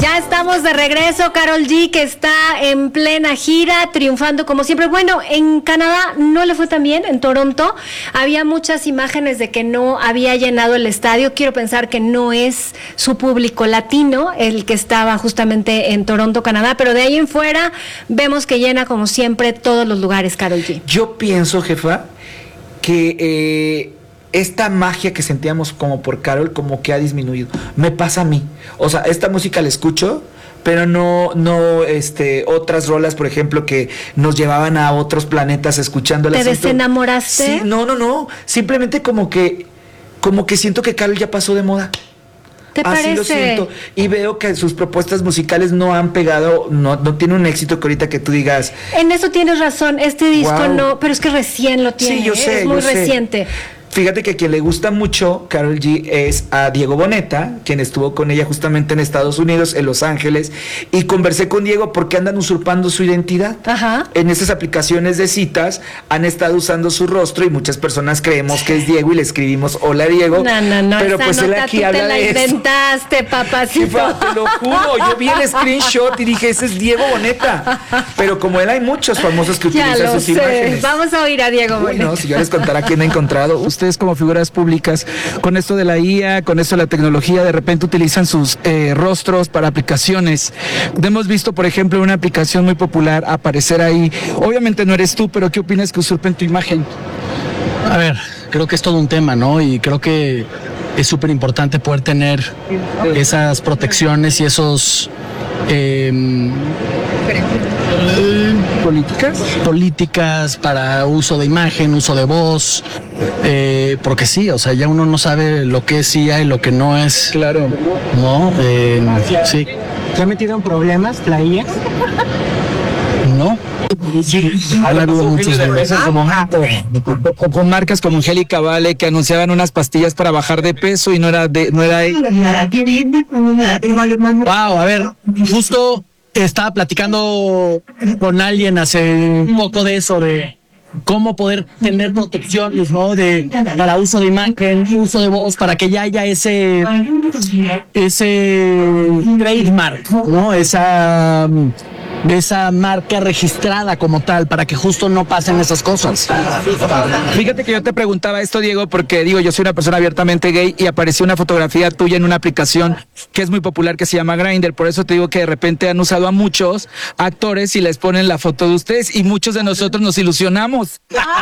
Ya estamos de regreso, Karol G, que está en plena gira, triunfando como siempre. Bueno, en Canadá no le fue tan bien, en Toronto había muchas imágenes de que no había llenado el estadio. Quiero pensar que no es su público latino el que estaba justamente en Toronto, Canadá, pero de ahí en fuera vemos que llena como siempre todos los lugares, Karol G. Yo pienso, jefa, que esta magia que sentíamos como por Karol como que ha disminuido. Me pasa a mí. O sea, esta música la escucho, pero no otras rolas, por ejemplo, que nos llevaban a otros planetas escuchándolas. ¿Te desenamoraste? Sí, no. Simplemente como que siento que Karol ya pasó de moda. ¿Te parece? Así lo siento. Y veo que sus propuestas musicales no han pegado, no tiene un éxito que ahorita que tú digas. En eso tienes razón. Este disco no, pero es que recién lo tiene. Sí, yo sé. Es muy reciente. Fíjate que a quien le gusta mucho Karol G es a Diego Boneta, quien estuvo con ella justamente en Estados Unidos, en Los Ángeles, y conversé con Diego porque andan usurpando su identidad. Ajá. En esas aplicaciones de citas han estado usando su rostro y muchas personas creemos que es Diego y le escribimos hola Diego. No, pero pues él aquí habla de eso. Te la inventaste, papacito. Te lo juro, yo vi el screenshot y dije, ese es Diego Boneta. Pero como él hay muchos famosos que utilizan sus imágenes. Vamos a oír a Diego Boneta. No, si yo les contara quién he encontrado. Ustedes como figuras públicas, con esto de la IA, con esto de la tecnología, de repente utilizan sus rostros para aplicaciones. Hemos visto, por ejemplo, una aplicación muy popular aparecer ahí. Obviamente no eres tú, pero ¿qué opinas que usurpen tu imagen? A ver, creo que es todo un tema, ¿no? Y creo que es súper importante poder tener esas protecciones y esos... políticas para uso de imagen, uso de voz, porque sí, o sea, ya uno no sabe lo que es IA y lo que no es. Claro. No, sí. ¿Se ha metido en problemas la IA? No. Ha habido muchos de veces con marcas como Angélica Vale que anunciaban unas pastillas para bajar de peso y no era Wow, a ver, justo estaba platicando con alguien hace un poco de eso, de cómo poder tener protecciones, ¿no? Para uso de imagen, uso de voz, para que ya haya ese trademark, ¿no? Esa marca registrada como tal, para que justo no pasen esas cosas. Fíjate que yo te preguntaba esto, Diego, porque yo soy una persona abiertamente gay y apareció una fotografía tuya en una aplicación que es muy popular que se llama Grindr. Por eso te digo que de repente han usado a muchos actores y les ponen la foto de ustedes y muchos de nosotros nos ilusionamos.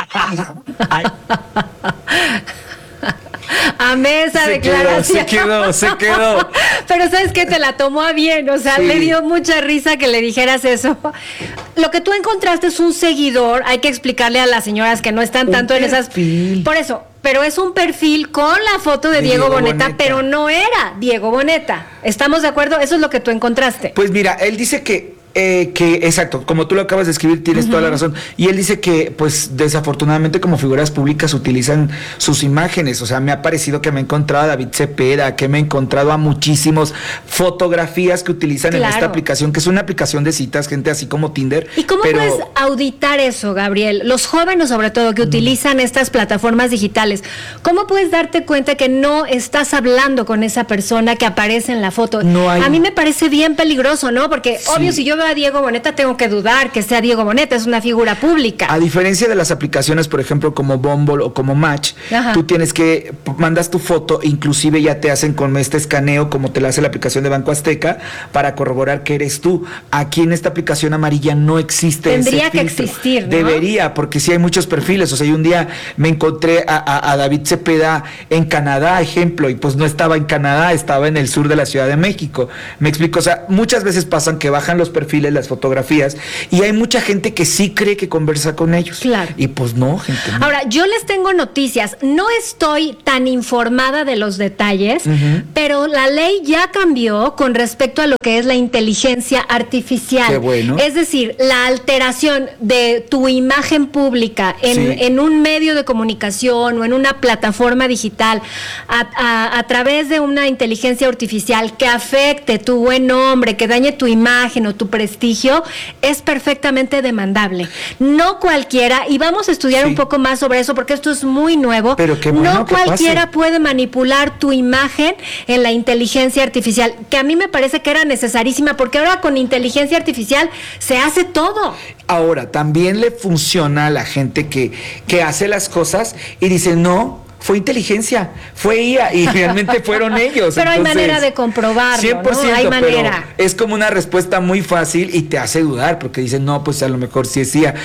Amé esa declaración. Se quedó. Pero ¿sabes qué? Te la tomó a bien, o sea, me dio mucha risa que le dijeras eso. Lo que tú encontraste es un seguidor, hay que explicarle a las señoras que no están tanto en esas... Por eso, pero es un perfil con la foto de Diego Boneta, pero no era Diego Boneta. ¿Estamos de acuerdo? Eso es lo que tú encontraste. Pues mira, él dice que exacto, como tú lo acabas de escribir, tienes toda la razón. Y él dice que, pues, desafortunadamente como figuras públicas utilizan sus imágenes. O sea, me ha parecido que me he encontrado a David Cepeda, que me he encontrado a muchísimos fotografías que utilizan en esta aplicación, que es una aplicación de citas, gente así como Tinder. ¿Y cómo puedes auditar eso, Gabriel? Los jóvenes, sobre todo, que utilizan estas plataformas digitales, ¿cómo puedes darte cuenta que no estás hablando con esa persona que aparece en la foto? A mí me parece bien peligroso, ¿no? Porque, obvio, si yo veo a Diego Boneta, tengo que dudar que sea Diego Boneta, es una figura pública. A diferencia de las aplicaciones, por ejemplo, como Bumble o como Match, tú tienes que, mandas tu foto, inclusive ya te hacen con este escaneo, como te lo hace la aplicación de Banco Azteca, para corroborar que eres tú. Aquí en esta aplicación amarilla no existe Tendría ese que filtro. Existir, ¿no? Debería, porque sí hay muchos perfiles. O sea, yo un día me encontré a David Cepeda en Canadá, ejemplo, y pues no estaba en Canadá, estaba en el sur de la Ciudad de México. Me explico, o sea, muchas veces pasan que bajan los perfiles, las fotografías, y hay mucha gente que sí cree que conversa con ellos. Claro. Y pues no, gente. No. Ahora, yo les tengo noticias. No estoy tan informada de los detalles, pero la ley ya cambió con respecto a lo que es la inteligencia artificial. Qué bueno. Es decir, la alteración de tu imagen pública en un medio de comunicación o en una plataforma digital a través de una inteligencia artificial que afecte tu buen nombre, que dañe tu imagen o tu prestigio es perfectamente demandable. No cualquiera, y vamos a estudiar un poco más sobre eso porque esto es muy nuevo. Pero qué bueno no que cualquiera pase. puede manipular tu imagen en la inteligencia artificial, que a mí me parece que era necesarísima porque ahora con inteligencia artificial se hace todo. Ahora, también le funciona a la gente que hace las cosas y dice, no, fue inteligencia, fue IA, y realmente fueron ellos. Pero Entonces, hay manera de comprobarlo, 100%, ¿no? Hay manera. pero es como una respuesta muy fácil y te hace dudar, porque dicen, no, pues a lo mejor sí es IA.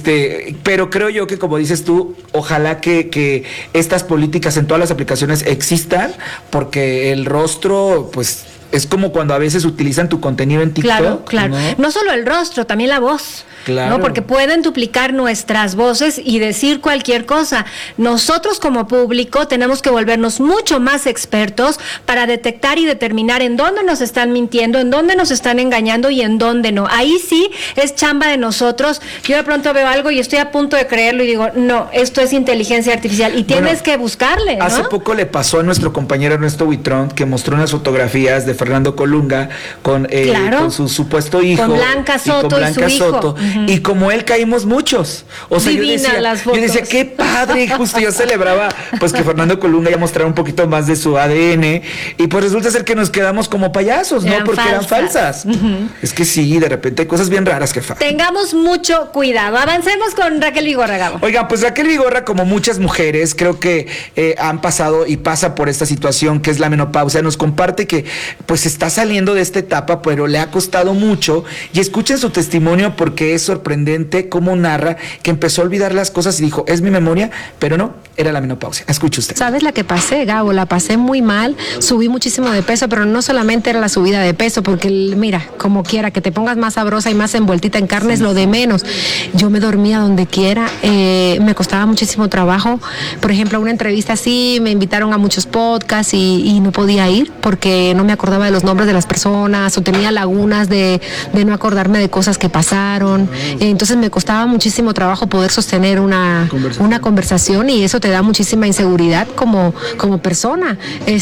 Pero creo yo que, como dices tú, ojalá que estas políticas en todas las aplicaciones existan, porque el rostro, pues, es como cuando a veces utilizan tu contenido en TikTok. Claro. No solo el rostro, también la voz. Claro. ¿No? Porque pueden duplicar nuestras voces y decir cualquier cosa. Nosotros como público tenemos que volvernos mucho más expertos para detectar y determinar en dónde nos están mintiendo, en dónde nos están engañando y en dónde no. Ahí sí es chamba de nosotros. Yo de pronto veo algo y estoy a punto de creerlo y digo, no, esto es inteligencia artificial y tienes que buscarle, ¿no? Hace poco le pasó a nuestro compañero Ernesto Buitrón, que mostró unas fotografías de Fernando Colunga con su supuesto hijo. Con Blanca Soto y su hijo. Y como él caímos muchos. O sea, Divina yo decía, qué padre. Justo yo celebraba pues que Fernando Colunga ya mostrara un poquito más de su ADN. Y pues resulta ser que nos quedamos como payasos, ¿no? Porque eran falsas. Es que sí, de repente hay cosas bien raras que Tengamos mucho cuidado. Avancemos con Raquel Vigorra, Gabo. Oigan, pues Raquel Vigorra, como muchas mujeres, creo que han pasado y pasa por esta situación que es la menopausia. Nos comparte que pues está saliendo de esta etapa, pero le ha costado mucho. Y escuchen su testimonio porque es sorprendente cómo narra que empezó a olvidar las cosas y dijo, es mi memoria, pero no, era la menopausia. Escuche usted. ¿Sabes la que pasé, Gabo? La pasé muy mal, subí muchísimo de peso, pero no solamente era la subida de peso, porque mira, como quiera, que te pongas más sabrosa y más envueltita en carne es lo de menos. Yo me dormía donde quiera, me costaba muchísimo trabajo. Por ejemplo, a una entrevista así, me invitaron a muchos podcasts y no podía ir porque no me acordaba de los nombres de las personas o tenía lagunas de no acordarme de cosas que pasaron. Entonces me costaba muchísimo trabajo poder sostener una conversación y eso te da muchísima inseguridad como persona.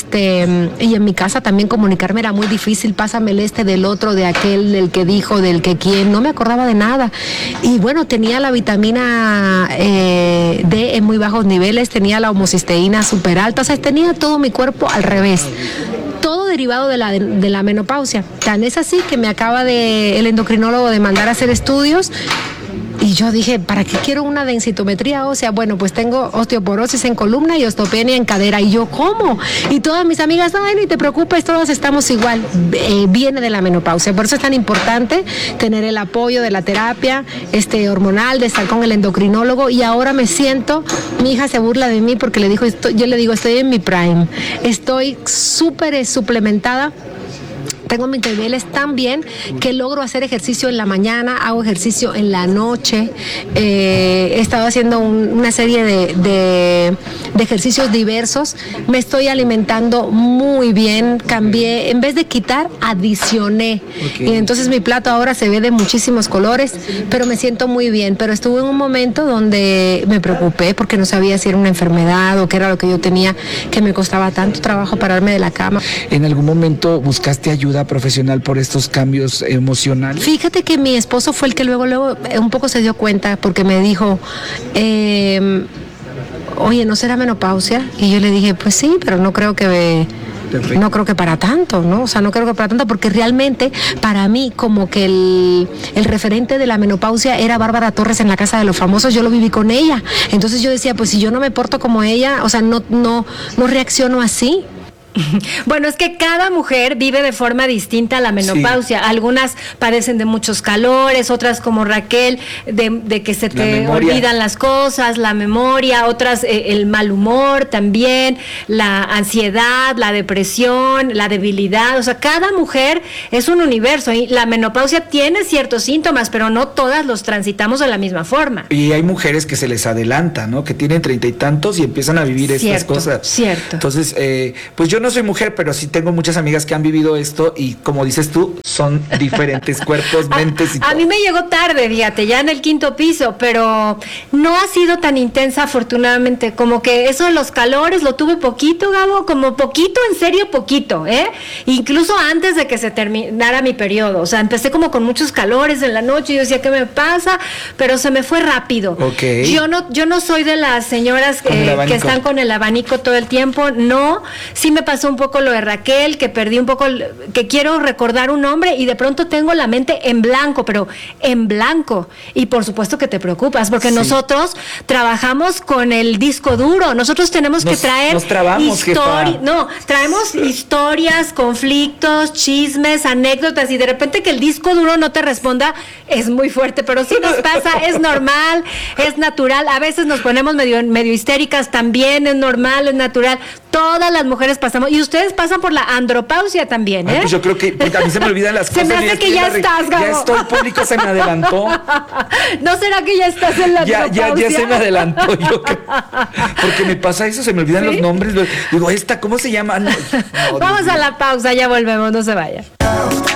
Y en mi casa también comunicarme era muy difícil, pásame el del otro, de aquel, del que dijo, del que quién, no me acordaba de nada. Y bueno, tenía la vitamina D en muy bajos niveles, tenía la homocisteína súper alta, o sea, tenía todo mi cuerpo al revés. Todo derivado de la menopausia. Tan es así que me acaba el endocrinólogo de mandar a hacer estudios. Y yo dije, ¿para qué quiero una densitometría ósea? Bueno, pues tengo osteoporosis en columna y osteopenia en cadera. Y yo, ¿cómo? Y todas mis amigas, ay, ni te preocupes, todas estamos igual. Viene de la menopausia. Por eso es tan importante tener el apoyo de la terapia hormonal, de estar con el endocrinólogo. Y ahora me siento, mi hija se burla de mí porque yo le digo, estoy en mi prime. Estoy súper suplementada. Tengo mis niveles tan bien que logro hacer ejercicio en la mañana, hago ejercicio en la noche. He estado haciendo una serie de ejercicios diversos. Me estoy alimentando muy bien. Cambié, en vez de quitar, adicioné. Y entonces mi plato ahora se ve de muchísimos colores, pero me siento muy bien. Pero estuve en un momento donde me preocupé porque no sabía si era una enfermedad o qué era lo que yo tenía, que me costaba tanto trabajo pararme de la cama. ¿En algún momento buscaste ayuda profesional por estos cambios emocionales? Fíjate que mi esposo fue el que luego un poco se dio cuenta porque me dijo, oye, ¿no será menopausia? Y yo le dije, pues sí, pero no creo que para tanto, ¿no? O sea, no creo que para tanto, porque realmente para mí como que el referente de la menopausia era Bárbara Torres en La Casa de los Famosos. Yo lo viví con ella. Entonces yo decía, pues si yo no me porto como ella, o sea, no reacciono así. Bueno, es que cada mujer vive de forma distinta la menopausia. Sí. Algunas padecen de muchos calores, otras como Raquel, de que se te olvidan las cosas, la memoria, otras el mal humor también, la ansiedad, la depresión, la debilidad. O sea, cada mujer es un universo y la menopausia tiene ciertos síntomas, pero no todas los transitamos de la misma forma. Y hay mujeres que se les adelanta, ¿no? Que tienen 30 y tantos y empiezan a vivir estas cosas. Cierto. Entonces, pues yo no no soy mujer, pero sí tengo muchas amigas que han vivido esto y como dices tú, son diferentes cuerpos, mentes y todo. A mí me llegó tarde, fíjate, ya en el 5º piso, pero no ha sido tan intensa afortunadamente, como que eso de los calores lo tuve poquito, Gabo, como poquito, en serio poquito, incluso antes de que se terminara mi periodo, o sea, empecé como con muchos calores en la noche y yo decía, ¿qué me pasa? Pero se me fue rápido. Okay. Yo no soy de las señoras que están con el abanico todo el tiempo, no, sí me pasó un poco lo de Raquel, que perdí un poco, que quiero recordar un nombre y de pronto tengo la mente en blanco, pero en blanco, y por supuesto que te preocupas, porque nosotros trabajamos con el disco duro, nosotros tenemos que traer traemos historias, conflictos, chismes, anécdotas, y de repente que el disco duro no te responda es muy fuerte, pero sí nos pasa, es normal, es natural, a veces nos ponemos medio histéricas, también es normal, es natural, todas las mujeres pasamos, y ustedes pasan por la andropausia también, Pues yo creo que, porque a mí se me olvidan las se cosas. me hace que ya estás, Gabo. Ya estoy, público se me adelantó. ¿No será que ya estás en la andropausia? Ya se me adelantó, yo creo. Porque me pasa eso, se me olvidan los nombres. Digo, ¿cómo se llama? No, Vamos a la pausa, ya volvemos, no se vaya.